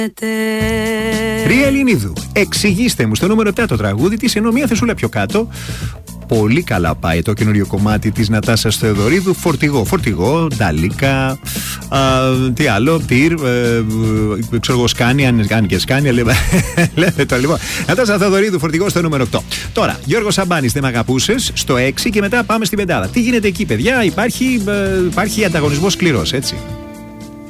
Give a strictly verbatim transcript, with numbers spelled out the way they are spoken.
Ρία Ελληνίδου, εξηγήστε μου στο νούμερο επτά το τραγούδι της, ενώ μία θεσούλα πιο κάτω. Πολύ καλά πάει το καινούριο κομμάτι της Νατάσας Θεοδωρίδου. Φορτηγό, φορτηγό, νταλίκα, α, τι άλλο, τυρ, ε, ξέρω εγώ, σκάνια, αν και σκάνια, λέτε το λοιπόν. Νατάσα Θεοδωρίδου, φορτηγό στο νούμερο οκτώ. Τώρα, Γιώργος Σαμπάνης, δεν μ' αγαπούσες, στο έξι, και μετά πάμε στην πεντάδα. Τι γίνεται εκεί, παιδιά, υπάρχει, ε, υπάρχει ανταγωνισμός σκληρός, έτσι.